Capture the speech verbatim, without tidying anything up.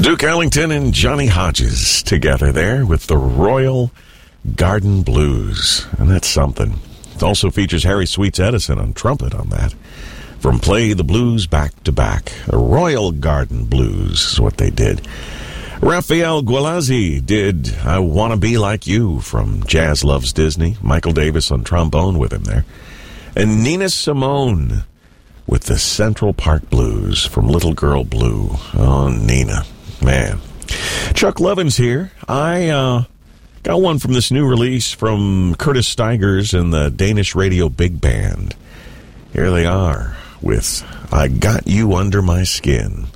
Duke Ellington and Johnny Hodges together there with the Royal Garden Blues. And that's something. It also features Harry Sweets Edison on trumpet on that. From Play the Blues Back to Back. The Royal Garden Blues is what they did. Raphael Guilazzi did I Wanna Be Like You from Jazz Loves Disney. Michael Davis on trombone with him there. And Nina Simone with the Central Park Blues from Little Girl Blue. Oh, Nina. Man. Chuck Levin's here. I uh, got one from this new release from Curtis Stigers and the Danish Radio Big Band. Here they are with I Got You Under My Skin.